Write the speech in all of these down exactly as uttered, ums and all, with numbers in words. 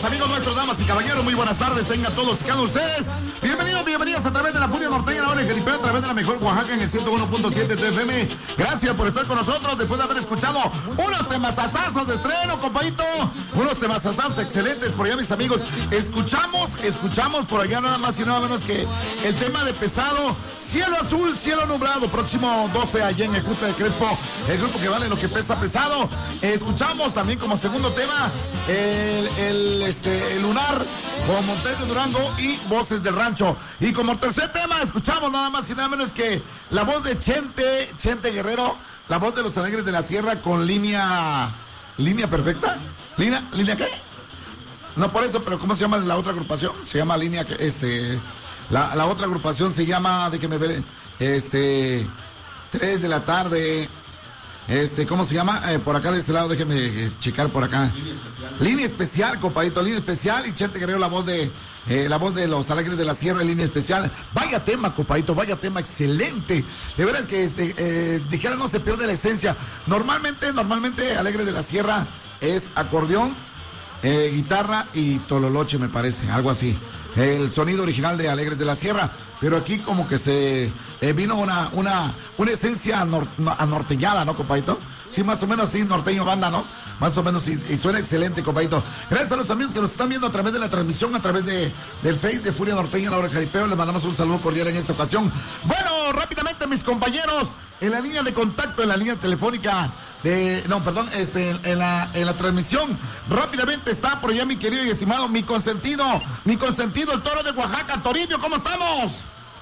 amigos nuestros, damas y caballeros, muy buenas tardes, tengan todos y cada uno de ustedes. Bienvenidos, bienvenidos a través de la Furia Norteña, la hora de Jericó, a través de la mejor Oaxaca en el ciento uno punto siete F M. Gracias por estar con nosotros después de haber escuchado unos temasazazos de estreno, compadito. Unos temasazazos excelentes por allá, mis amigos. Escuchamos, escuchamos por allá nada más y nada menos que el tema de Pesado, Cielo Azul, Cielo Nublado, próximo doce allá en el Justa de Crespo, el grupo que vale lo que pesa Pesado. Escuchamos también como segundo tema el, el, este, el Lunar con Montes de Durango y Voces del Rancho. Y como tercer tema escuchamos nada más y nada menos que la voz de Chente, Chente Guerrero, la voz de Los Alegres de la Sierra con línea, línea perfecta, línea, línea qué, no por eso, pero ¿cómo se llama la otra agrupación? Se llama línea, este, la, la otra agrupación se llama, de que me veré, este, tres de la tarde. Este, ¿cómo se llama? Eh, por acá de este lado, déjeme eh, checar por acá. Línea especial, línea especial, compadito, línea especial. Y Chente Guerrero, la voz de eh, la voz de Los Alegres de la Sierra, línea especial. Vaya tema, compadito, vaya tema excelente. De veras que este, eh, dijera, no se pierde la esencia. Normalmente, normalmente Alegres de la Sierra es acordeón, eh, guitarra y tololoche, me parece, algo así. El sonido original de Alegres de la Sierra. Pero aquí como que se eh, vino una una una esencia nor, anorteñada, ¿no, compadito? Sí, más o menos, sí, norteño banda, ¿no? Más o menos, sí, y suena excelente, compadito. Gracias a los amigos que nos están viendo a través de la transmisión, a través de del Face de Furia Norteña, la hora de Jaripeo. Les mandamos un saludo cordial en esta ocasión. Bueno, rápidamente, mis compañeros, en la línea de contacto, en la línea telefónica de, no, perdón, este, en la, en la transmisión, rápidamente está por allá mi querido y estimado, mi consentido, mi consentido, el Toro de Oaxaca, Toribio, ¿cómo estamos?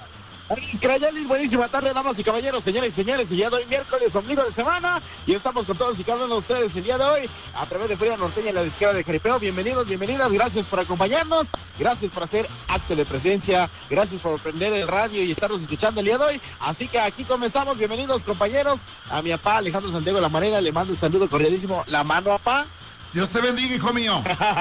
Crayolis, buenísima tarde, damas y caballeros, señores y señores. El día de hoy, miércoles, ombligo de semana, y estamos con todos y cada uno de ustedes el día de hoy a través de Furia Norteña, la disquera de Jaripeo. Bienvenidos, bienvenidas, gracias por acompañarnos, gracias por hacer acto de presencia, gracias por prender el radio y estarnos escuchando el día de hoy. Así que aquí comenzamos. Bienvenidos, compañeros. A mi papá Alejandro Santiago La Marena le mando un saludo cordialísimo. La mano, papá. Dios te bendiga, hijo mío.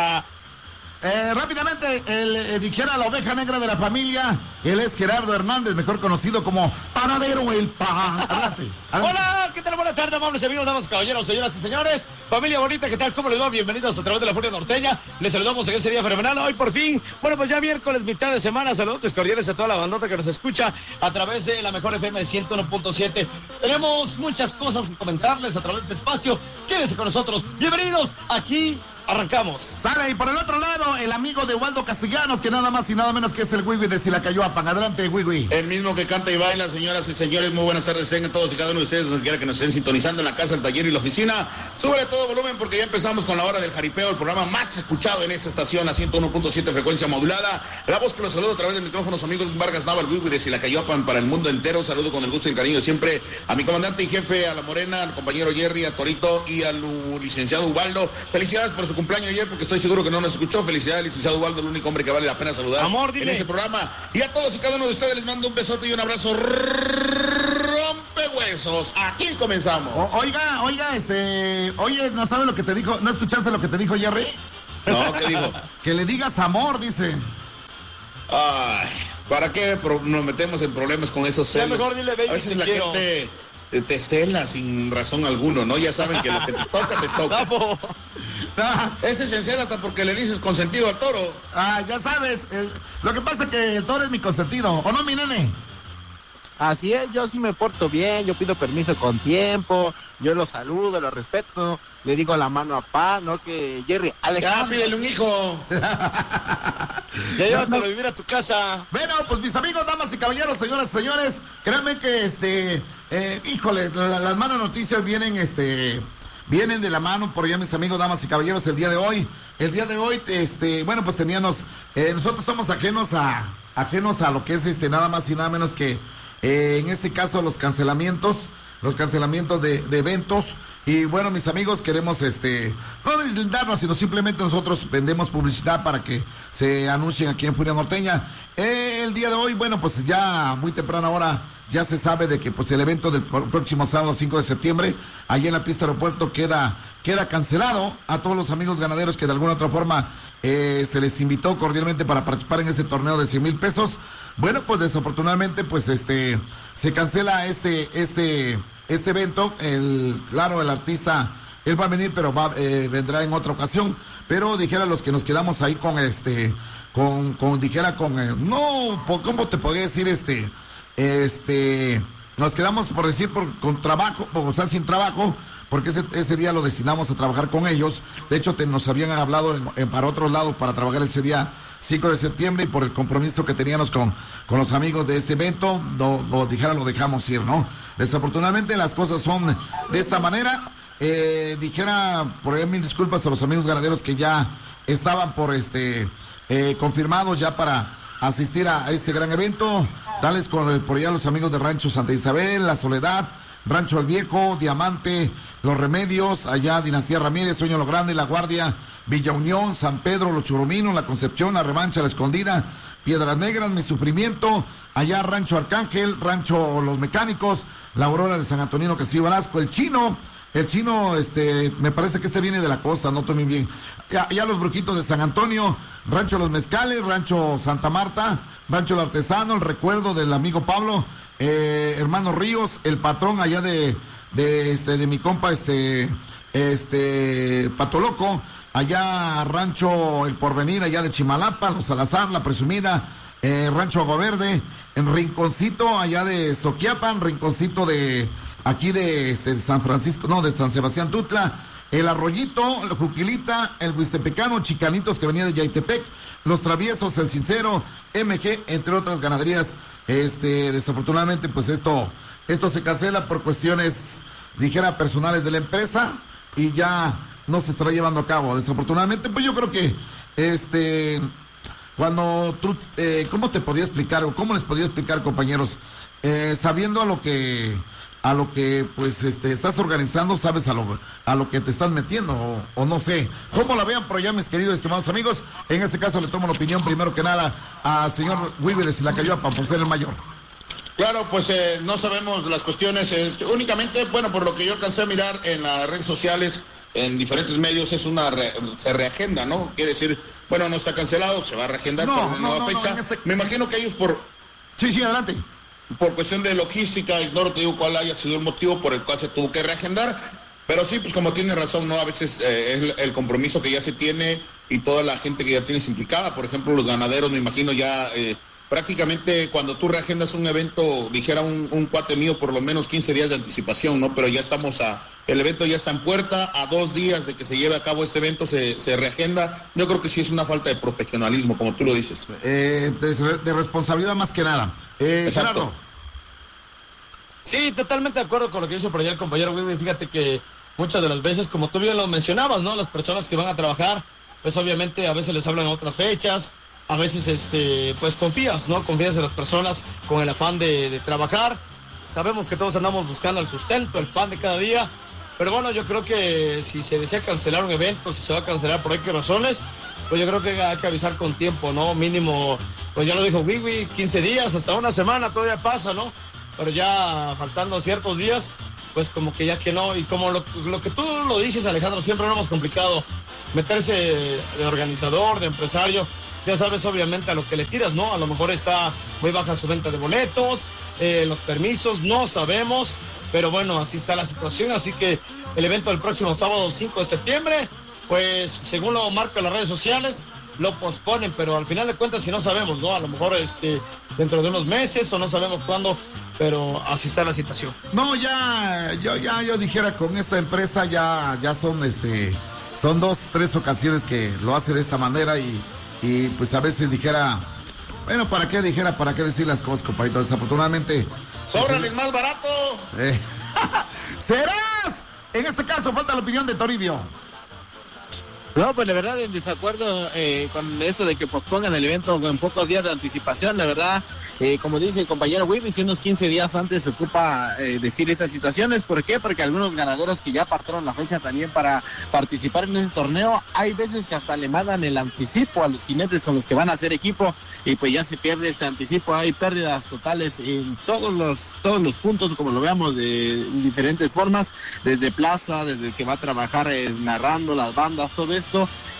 Eh, rápidamente, el eh, dijera la oveja negra de la familia, él es Gerardo Hernández, mejor conocido como Panadero el Pan. Adelante, adelante. Hola, ¿qué tal? Buenas tardes, amables amigos, damas, caballeros, señoras y señores. Familia bonita, ¿qué tal? ¿Cómo les va? Bienvenidos a través de la Furia Norteña. Les saludamos en ese día fenomenal. Hoy por fin, bueno, pues ya miércoles, mitad de semana. Saludos cordiales a toda la bandota que nos escucha a través de la mejor F M ciento uno punto siete. Tenemos muchas cosas que comentarles a través de este espacio. Quédense con nosotros. Bienvenidos, aquí arrancamos. Sale, y por el otro lado, el amigo de Waldo Castellanos, que nada más y nada menos que es el Wiwi de Silacayoapan. Adelante, Wiwi. El mismo que canta y baila, señoras y señores, muy buenas tardes, tengan todos y cada uno de ustedes, donde quiera que nos estén sintonizando, en la casa, el taller y la oficina. Súbele todo volumen porque ya empezamos con la hora del jaripeo, el programa más escuchado en esta estación, a ciento uno punto siete frecuencia modulada. La voz que los saludo a través del micrófono, su amigo Vargas Nava, el Wiwi de Silacayoapan para el mundo entero. Saludo con el gusto y el cariño siempre a mi comandante y jefe, a la Morena, al compañero Jerry, a Torito y al licenciado Ubaldo. Felicidades por su cumpleaños ayer, porque estoy seguro que no nos escuchó. Felicidades, licenciado Ubaldo, el único hombre que vale la pena saludar. Amor, dile. En ese programa. Y a todos y cada uno de ustedes les mando un besote y un abrazo rompehuesos. Aquí comenzamos. O, oiga, oiga, este, oye, ¿no sabes lo que te dijo? ¿No escuchaste lo que te dijo Jerry? No, ¿qué dijo? Que le digas amor, dice. Ay, ¿para qué pro- nos metemos en problemas con esos celos? Ya mejor dile, baby, a veces si la quiero. gente te, te cela sin razón alguno, ¿no? Ya saben que lo que te toca, te toca. Sapo. Ah, Ese se encela hasta porque le dices consentido al toro. ah, ya sabes, eh, lo que pasa es que el Toro es mi consentido, ¿o no, mi nene? Así es, yo sí me porto bien, yo pido permiso con tiempo, yo lo saludo, lo respeto, le digo la mano a pa, no que Jerry, Ya, Alejandro. pídele un hijo. Ya llévatelo a vivir a tu casa. Bueno, pues mis amigos, damas y caballeros, señoras y señores, créanme que este, eh, híjole, la- las malas noticias vienen, este, vienen de la mano por allá, mis amigos, damas y caballeros, el día de hoy. El día de hoy, este, bueno, pues teníamos, eh, nosotros somos ajenos a, ajenos a lo que es este, nada más y nada menos que, eh, en este caso, los cancelamientos, los cancelamientos de, de eventos. Y bueno, mis amigos, queremos este no deslindarnos, sino simplemente nosotros vendemos publicidad para que se anuncien aquí en Furia Norteña. Eh, el día de hoy, bueno, pues ya muy temprana hora ya se sabe de que pues el evento del pro- próximo sábado cinco de septiembre, allí en la pista aeropuerto, queda, queda cancelado. A todos los amigos ganaderos que de alguna otra forma eh, se les invitó cordialmente para participar en este torneo de cien mil pesos. Bueno, pues desafortunadamente, pues este se cancela este, este, este evento. El, claro, el artista él va a venir, pero va, eh, vendrá en otra ocasión. Pero dijera los que nos quedamos ahí con este, con, con dijera con, eh, no, ¿cómo te podría decir este? Este, nos quedamos por decir por, con trabajo, o sea, sin trabajo, porque ese, ese día lo destinamos a trabajar con ellos. De hecho, te, nos habían hablado en, en, para otro lado para trabajar ese día cinco de septiembre, y por el compromiso que teníamos con, con los amigos de este evento, lo, lo dijera, lo dejamos ir, ¿no? Desafortunadamente las cosas son de esta manera. Eh, dijera, por ahí mil disculpas a los amigos ganaderos que ya estaban por este eh, confirmados ya para asistir a, a este gran evento, tales con por allá los amigos de Rancho Santa Isabel, La Soledad, Rancho El Viejo, Diamante, Los Remedios, allá Dinastía Ramírez, Sueño Lo Grande, La Guardia, Villa Unión, San Pedro, Los Churuminos, La Concepción, La Revancha, La Escondida, Piedras Negras, Mi Sufrimiento, allá Rancho Arcángel, Rancho Los Mecánicos, La Aurora de San Antonino, Castillo Velasco, El Chino, el Chino, este, me parece que este viene de la costa, no tomen bien, ya, ya Los Brujitos de San Antonio, Rancho Los Mezcales, Rancho Santa Marta, Rancho El Artesano, El Recuerdo del amigo Pablo, eh, Hermano Ríos, El Patrón allá de, de, este, de mi compa, este, este, Patoloco, allá Rancho El Porvenir, allá de Chimalapa, Los Salazar, La Presumida, eh, Rancho Agua Verde, en Rinconcito, allá de Soquiapan, Rinconcito de aquí de, este, de San Francisco, no, de San Sebastián Tutla, El Arroyito, El Juquilita, El Huistepecano, Chicanitos que venía de Yaitepec, Los Traviesos, El Sincero, M G, entre otras ganaderías. Este, desafortunadamente, pues esto, esto se cancela por cuestiones, dijera, personales de la empresa, y ya no se estará llevando a cabo. Desafortunadamente, pues yo creo que, este, cuando tú, eh, ¿cómo te podría explicar, o cómo les podría explicar, compañeros? Eh, sabiendo a lo que, a lo que, pues, este, estás organizando, sabes a lo, a lo que te estás metiendo, o, o no sé. ¿Cómo la vean por allá, mis queridos, estimados amigos? En este caso le tomo la opinión, primero que nada, al señor Weaver de la Cayoapa, por ser el mayor. Claro, pues eh, no sabemos las cuestiones, eh, únicamente, bueno, por lo que yo alcancé a mirar en las redes sociales, en diferentes medios, es una, re, se reagenda, ¿no? Quiere decir, bueno, no está cancelado, se va a reagendar no, por una no, nueva no, fecha. No, este... Me imagino que ellos por... Sí, sí, adelante. Por cuestión de logística, ignoro, te digo cuál haya sido el motivo por el cual se tuvo que reagendar, pero sí, pues como tiene razón, ¿no? A veces eh, es el, el compromiso que ya se tiene y toda la gente que ya tienes implicada, por ejemplo, los ganaderos, me imagino ya... Eh, prácticamente cuando tú reagendas un evento, dijera un, un cuate mío, por lo menos quince días de anticipación, ¿no? Pero ya estamos a, el evento ya está en puerta, a dos días de que se lleve a cabo este evento se, se reagenda. Yo creo que sí es una falta de profesionalismo, como tú lo dices. Eh, de, de responsabilidad más que nada. Eh, Gerardo. Sí, totalmente de acuerdo con lo que dice por allá el compañero Willy. Fíjate que muchas de las veces, como tú bien lo mencionabas, ¿no? Las personas que van a trabajar, pues obviamente a veces les hablan a otras fechas. A veces, este, pues confías, ¿no? Confías en las personas con el afán de, de trabajar. Sabemos que todos andamos buscando el sustento, el pan de cada día. Pero bueno, yo creo que si se desea cancelar un evento, si se va a cancelar por qué razones, pues yo creo que hay que avisar con tiempo, ¿no? Mínimo, pues ya lo dijo Wiwi, quince días, hasta una semana todavía pasa, ¿no? Pero ya faltando ciertos días, pues como que ya que no. Y como lo, lo que tú lo dices, Alejandro, siempre lo hemos complicado. Meterse de organizador, de empresario, ya sabes obviamente a lo que le tiras, ¿no? A lo mejor está muy baja su venta de boletos, eh, los permisos, no sabemos, pero bueno, así está la situación, así que el evento del próximo sábado cinco de septiembre, pues según lo marcan las redes sociales, lo posponen, pero al final de cuentas si no sabemos, ¿no? A lo mejor este dentro de unos meses o no sabemos cuándo, pero así está la situación. No, ya, yo ya yo dijera con esta empresa ya, ya son este, son dos, tres ocasiones que lo hace de esta manera y Y pues a veces dijera, bueno, ¿para qué dijera? ¿Para qué decir las cosas, compadrito? Desafortunadamente... ¡Cóbrale más barato! Eh, ¡Serás! En este caso falta la opinión de Toribio. No, pues la verdad, en desacuerdo eh, con esto de que pospongan el evento con pocos días de anticipación, la verdad, eh, como dice el compañero Wibi, si unos quince días antes se ocupa eh, decir estas situaciones. ¿Por qué? Porque algunos ganaderos que ya apartaron la fecha también para participar en ese torneo, hay veces que hasta le mandan el anticipo a los jinetes con los que van a hacer equipo y pues ya se pierde este anticipo. Hay pérdidas totales en todos los todos los puntos, como lo veamos, de diferentes formas, desde plaza, desde el que va a trabajar eh, narrando las bandas, todo esto.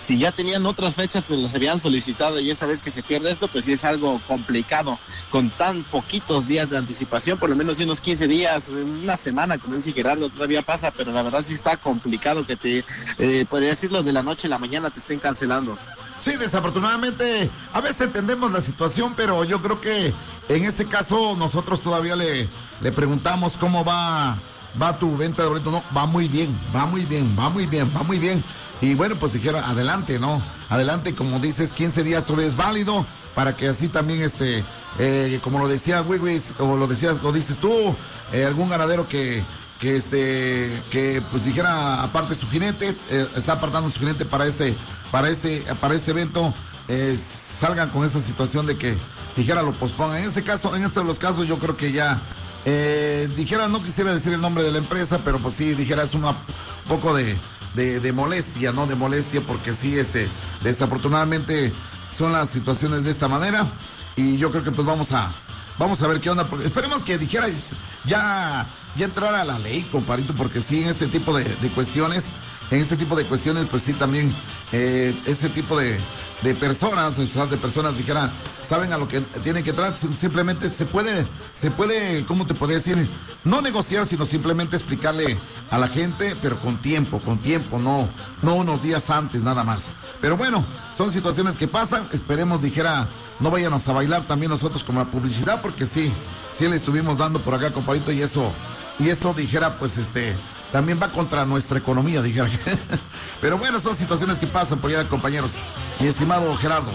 si ya tenían otras fechas que las habían solicitado y esta vez que se pierde esto, pues sí es algo complicado, con tan poquitos días de anticipación, por lo menos unos quince días, una semana, como dice Gerardo, todavía pasa, pero la verdad sí está complicado que te, eh, podría decirlo, de la noche a la mañana te estén cancelando. Sí, desafortunadamente, a veces entendemos la situación, pero yo creo que en este caso nosotros todavía le, le preguntamos cómo va, va tu venta de boletos. No, va muy bien, va muy bien, va muy bien, va muy bien. Y bueno, pues dijera, adelante, ¿no? Adelante, como dices, quince días todavía es válido, para que así también, este, eh, como lo decía Wiwis, o lo decías, lo dices tú, eh, algún ganadero que... que este que pues dijera aparte su jinete, eh, está apartando su jinete para este para este para este evento, eh, salgan con esa situación de que dijera lo pospongan. En este caso, en estos de los casos yo creo que ya eh, dijera, no quisiera decir el nombre de la empresa, pero pues sí dijera es un poco de, de, de molestia, ¿no? De molestia, porque sí, este, desafortunadamente son las situaciones de esta manera, y yo creo que pues vamos a Vamos a ver qué onda, porque esperemos que dijeras ya, ya entrar a la ley, compadrito, porque sí, en este tipo de, de cuestiones, en este tipo de cuestiones, pues sí, también, eh, ese tipo de, de personas, o sea, de personas, dijera, saben a lo que tienen que entrar, simplemente se puede, se puede, ¿cómo te podría decir? No negociar, sino simplemente explicarle a la gente, pero con tiempo, con tiempo, no, no unos días antes, nada más. Pero bueno, son situaciones que pasan, esperemos, dijera, no váyanos a bailar también nosotros como la publicidad, porque sí, sí le estuvimos dando por acá, compadrito, y eso, y eso dijera, pues este, también va contra nuestra economía, dijera. Pero bueno, son situaciones que pasan por allá, compañeros. Mi estimado Gerardo.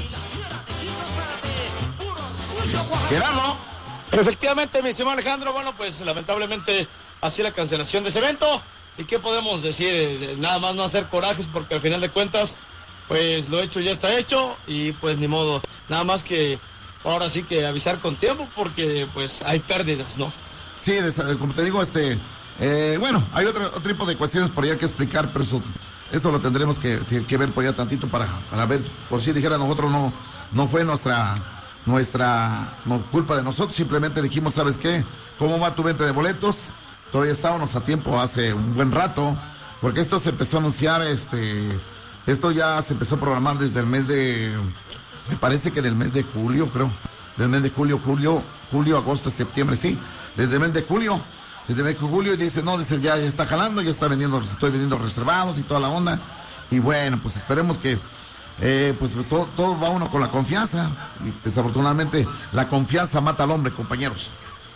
Gerardo. Efectivamente, mi estimado Alejandro, bueno, pues lamentablemente así la cancelación de ese evento. ¿Y qué podemos decir? Nada más no hacer corajes, porque al final de cuentas, pues lo hecho ya está hecho, y pues ni modo. Nada más que ahora sí que avisar con tiempo, porque pues hay pérdidas, ¿no? Sí, como te digo, este, eh, bueno, hay otro, otro tipo de cuestiones por allá que explicar, pero eso, eso lo tendremos que, que ver por allá tantito para, para ver, por si dijera nosotros no, no fue nuestra, nuestra, no culpa de nosotros, simplemente dijimos, ¿sabes qué? ¿Cómo va tu venta de boletos? Todavía estábamos a tiempo hace un buen rato, porque esto se empezó a anunciar, este, esto ya se empezó a programar desde el mes de, me parece que del mes de julio, creo, del mes de julio, julio, julio, agosto, septiembre, sí, desde el mes de julio, desde el mes de julio, y dice, no, dice, ya, ya está jalando, ya está vendiendo, estoy vendiendo reservados y toda la onda, y bueno, pues esperemos que, eh, pues, pues todo, todo va uno con la confianza, y desafortunadamente la confianza mata al hombre, compañeros.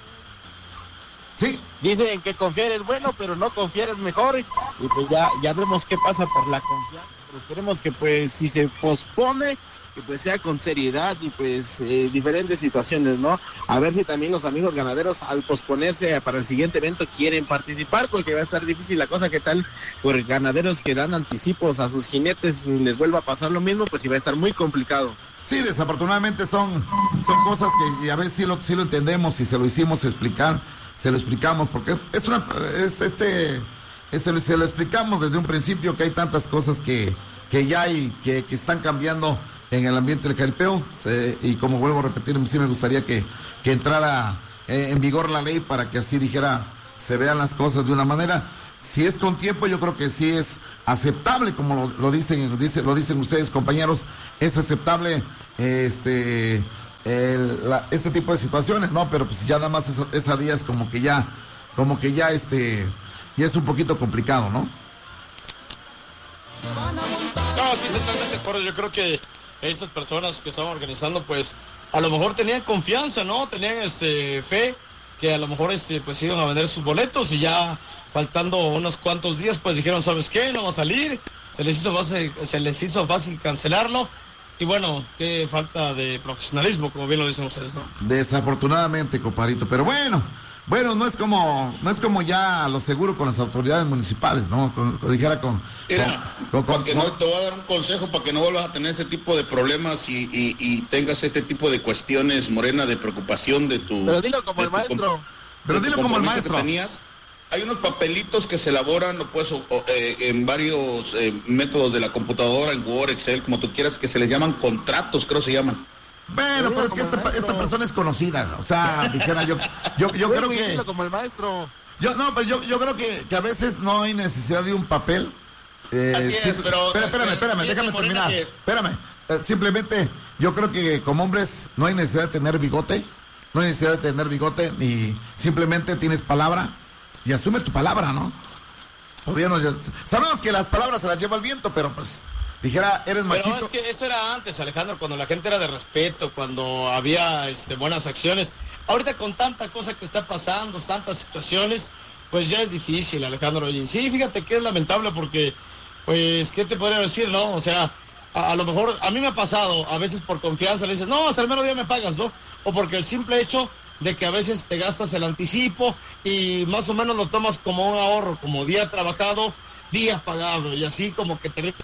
Sí. Dicen que confiar es bueno, pero no confiar es mejor, y pues ya, ya vemos qué pasa por la confianza, pero esperemos que pues si se pospone, que pues sea con seriedad y pues eh, diferentes situaciones, ¿no? A ver si también los amigos ganaderos al posponerse para el siguiente evento quieren participar, porque va a estar difícil la cosa. ¿Qué tal por ganaderos que dan anticipos a sus jinetes y les vuelva a pasar lo mismo? Pues sí va a estar muy complicado. Sí, desafortunadamente son, son cosas que a veces sí lo, sí lo entendemos y se lo hicimos explicar, se lo explicamos, porque es una, es este, es, se, lo, se lo explicamos desde un principio, que hay tantas cosas que, que ya hay, que, que están cambiando en el ambiente del jaripeo, se, y como vuelvo a repetir, sí me gustaría que, que entrara eh, en vigor la ley para que así dijera, se vean las cosas de una manera. Si es con tiempo, yo creo que sí es aceptable, como lo, lo dicen, dice, lo dicen ustedes, compañeros, es aceptable este el, la, este tipo de situaciones, ¿no? Pero pues ya nada más es, es a días como que ya, como que ya este, ya es un poquito complicado, ¿no? No, sí, totalmente de acuerdo. Yo creo que estas personas que estaban organizando, pues, a lo mejor tenían confianza, ¿no? Tenían, este, fe, que a lo mejor, este, pues, iban a vender sus boletos, y ya faltando unos cuantos días, pues, dijeron, ¿sabes qué? No va a salir. Se les hizo fácil, se les hizo fácil cancelarlo. Y bueno, qué falta de profesionalismo, como bien lo dicen ustedes, ¿no? Desafortunadamente, compadrito, pero bueno. Bueno, no es como no es como ya lo seguro con las autoridades municipales, ¿no? Con, con, dijera con... Mira, con, con, porque con, no, te voy a dar un consejo para que no vuelvas a tener este tipo de problemas y, y, y tengas este tipo de cuestiones, Morena, de preocupación de tu... Pero dilo como el maestro. Pero dilo como el maestro. Tenías. Hay unos papelitos que se elaboran pues, o, o, eh, en varios eh, métodos de la computadora, en Word, Excel, como tú quieras, que se les llaman contratos, creo se llaman. Bueno, pero es que esta, esta persona es conocida, o sea, dijera yo, yo, yo creo que... como el maestro. Yo, no, pero yo, yo creo que, que a veces no hay necesidad de un papel, Eh, Así es, sí, pero... Espérame, espérame, espérame déjame terminar. Que... Espérame. Eh, simplemente, yo creo que como hombres no hay necesidad de tener bigote. No hay necesidad de tener bigote. Y simplemente tienes palabra. Y asume tu palabra, ¿no? Podríamos, sabemos que las palabras se las lleva el viento, pero pues... Dijera, eres machito. Pero es que eso era antes, Alejandro, cuando la gente era de respeto, cuando había este, buenas acciones. Ahorita con tanta cosa que está pasando, tantas situaciones, pues ya es difícil, Alejandro. Y sí, fíjate que es lamentable porque, pues, ¿qué te podría decir, no? O sea, a, a lo mejor, a mí me ha pasado, a veces por confianza le dices, no, hasta el mero día me pagas, ¿no? O porque el simple hecho de que a veces te gastas el anticipo y más o menos lo tomas como un ahorro, como día trabajado, día pagado, y así como que te...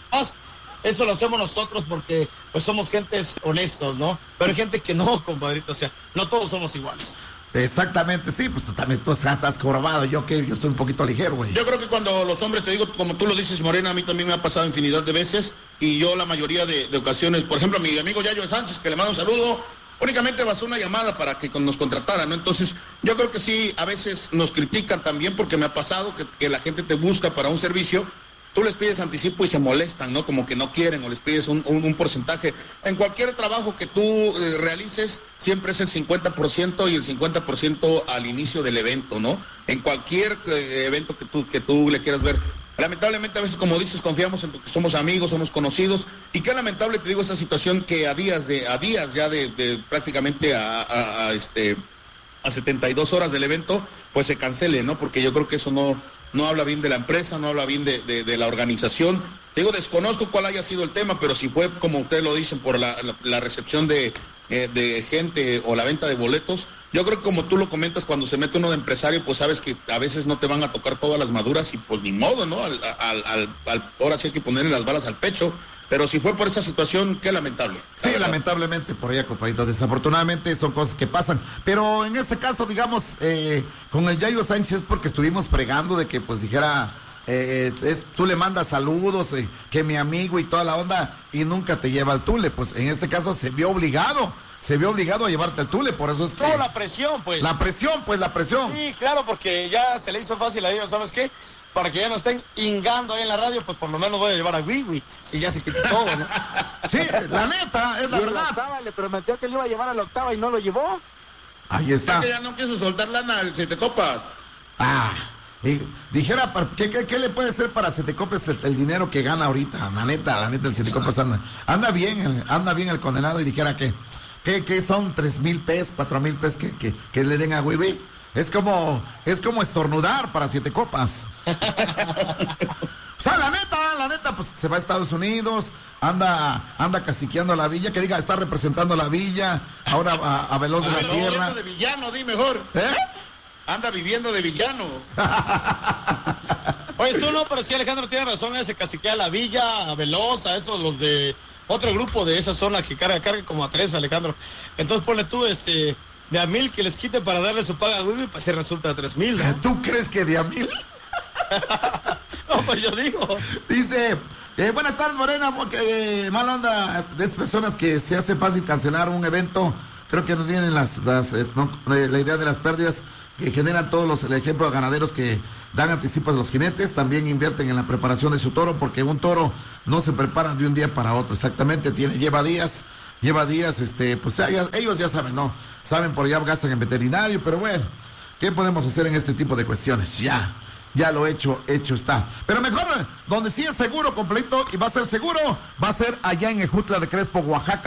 Eso lo hacemos nosotros porque pues somos gentes honestos, ¿no? Pero hay gente que no, compadrito, o sea, no todos somos iguales. Exactamente, sí, pues tú también tú estás jorobado, yo que yo estoy un poquito ligero, güey. Yo creo que cuando los hombres, te digo, como tú lo dices, Morena, a mí también me ha pasado infinidad de veces, y yo la mayoría de, de ocasiones, por ejemplo, a mi amigo Yayo Sánchez, que le mando un saludo, únicamente basó una llamada para que nos contrataran, ¿no? Entonces, yo creo que sí, a veces nos critican también porque me ha pasado que, que la gente te busca para un servicio. Tú les pides anticipo y se molestan, ¿no? Como que no quieren, o les pides un, un, un porcentaje. En cualquier trabajo que tú eh, realices, siempre es el cincuenta por ciento y el cincuenta por ciento al inicio del evento, ¿no? En cualquier eh, evento que tú, que tú le quieras ver. Lamentablemente, a veces, como dices, confiamos en que somos amigos, somos conocidos, y qué lamentable, te digo, esa situación que a días de, a días ya de, de prácticamente a, a, a este... a setenta y dos horas del evento, pues se cancele, ¿no? Porque yo creo que eso no, no habla bien de la empresa, no habla bien de, de, de la organización. Digo, desconozco cuál haya sido el tema, pero si fue, como ustedes lo dicen, por la, la, la recepción de, eh, de gente o la venta de boletos, yo creo que como tú lo comentas, cuando se mete uno de empresario, pues sabes que a veces no te van a tocar todas las maduras y pues ni modo, ¿no? Al, al, al, al, ahora sí hay que ponerle las balas al pecho. Pero si fue por esa situación, qué lamentable. Sí, lamentablemente por allá, compadrito. Desafortunadamente son cosas que pasan. Pero en este caso, digamos, eh, con el Yayo Sánchez, porque estuvimos fregando de que pues dijera, eh, es, tú le mandas saludos, eh, que mi amigo y toda la onda, y nunca te lleva al Tule. Pues en este caso se vio obligado, se vio obligado a llevarte al Tule, por eso es que... No, la presión, pues. La presión, pues, la presión. Sí, claro, porque ya se le hizo fácil a ellos, ¿sabes qué? Para que ya no estén ingando ahí en la radio, pues por lo menos voy a llevar a Wiwi y ya se quitó todo, ¿no? Sí, la neta, es la y verdad. La octava, le prometió que le iba a llevar a la octava y no lo llevó. Ahí está. Es que ya no quiso soltar lana, si te copas. Ah, y dijera, ¿qué, qué, ¿qué le puede ser para se te copes el, el dinero que gana ahorita? La neta, la neta, el se te copes anda, anda bien, anda bien el condenado y dijera que, que, que son tres mil pesos, cuatro mil pesos que, que, que le den a Wiwi. Es como, es como estornudar para siete copas. O sea, la neta, la neta, pues se va a Estados Unidos, anda, anda caciqueando la villa, que diga, está representando la villa, ahora a, a Veloz de la Sierra. Anda de villano, di mejor. ¿Eh? Anda viviendo de villano. Oye, tú no, pero sí, Alejandro tiene razón, ese caciquea la villa, a Veloz, a esos los de otro grupo de esa zona que carga, carga como a tres, Alejandro. Entonces ponle tú, este... de a mil que les quite para darle su paga a Wiwi, pues se resulta de tres mil, ¿no? ¿Tú crees que de a mil? No, pues yo digo. Dice, eh, buenas tardes, Morena, porque eh, mala onda de esas personas que se hace fácil cancelar un evento, creo que no tienen las, las eh, no, eh, la idea de las pérdidas que generan todos los, el ejemplo de ganaderos que dan anticipos a los jinetes, también invierten en la preparación de su toro, porque un toro no se prepara de un día para otro, exactamente, tiene, lleva días. Lleva días, este, pues ya, ellos ya saben, ¿no? Saben, por allá gastan en veterinario, pero bueno, ¿qué podemos hacer en este tipo de cuestiones? Ya, ya lo hecho, hecho está. Pero mejor, donde sí es seguro, completo, y va a ser seguro, va a ser allá en Ejutla de Crespo, Oaxaca.